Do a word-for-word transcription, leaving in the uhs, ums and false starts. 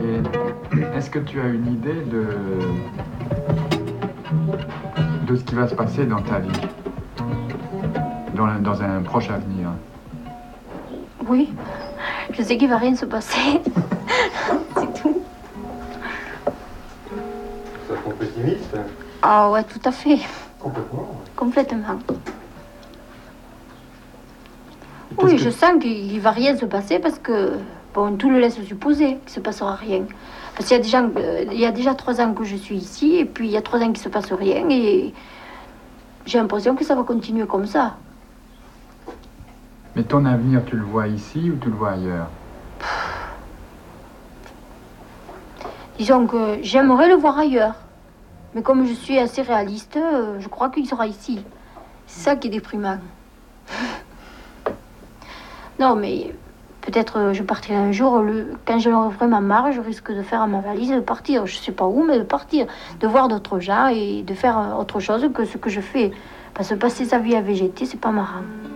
Et est-ce que tu as une idée de, de ce qui va se passer dans ta vie, dans, dans un proche avenir? Oui, je sais qu'il va rien se passer. C'est tout. Ça te rend pessimiste? Ah ouais, tout à fait. Complètement. Complètement. Oui, que... je sens qu'il va rien se passer parce que, bon, tout le laisse supposer qu'il ne se passera rien. Parce qu'il y a déjà, euh, il y a déjà trois ans que je suis ici, et puis il y a trois ans qu'il ne se passe rien, et j'ai l'impression que ça va continuer comme ça. Mais ton avenir, tu le vois ici ou tu le vois ailleurs? Disons que j'aimerais le voir ailleurs. Mais comme je suis assez réaliste, euh, je crois qu'il sera ici. C'est ça qui est déprimant. Non, mais peut-être euh, je partirai un jour. Le... Quand je l'aurai vraiment marre, je risque de faire ma valise et de partir. Je sais pas où, mais de partir. De voir d'autres gens et de faire autre chose que ce que je fais. Parce que passer sa vie à végéter, c'est pas marrant.